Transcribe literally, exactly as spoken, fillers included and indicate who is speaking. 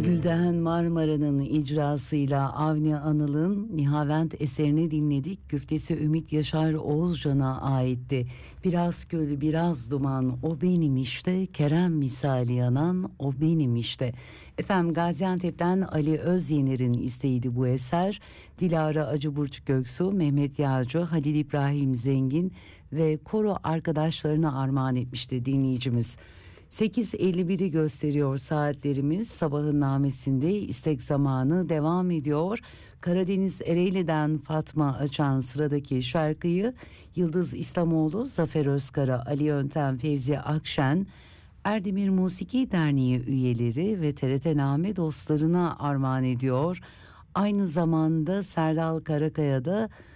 Speaker 1: Gülden Marmara'nın icrasıyla Avni Anıl'ın Nihavent eserini dinledik. Güftesi Ümit Yaşar Oğuzcan'a aitti. Biraz köl biraz duman o benim işte, Kerem misali yanan o benim işte. Efendim, Gaziantep'ten Ali Özyener'in isteğiydi bu eser. Dilara Acıburç Göksu, Mehmet Yağcı, Halil İbrahim Zengin ve koro arkadaşlarına armağan etmişti dinleyicimiz. sekiz elli biri gösteriyor saatlerimiz. Sabahın namesinde istek zamanı devam ediyor. Karadeniz Ereğli'den Fatma açan sıradaki şarkıyı Yıldız İslamoğlu, Zafer Özkara, Ali Yöntem, Fevzi Akşen, Erdemir Musiki Derneği üyeleri ve T R T dostlarına armağan ediyor. Aynı zamanda Serdal Karakaya da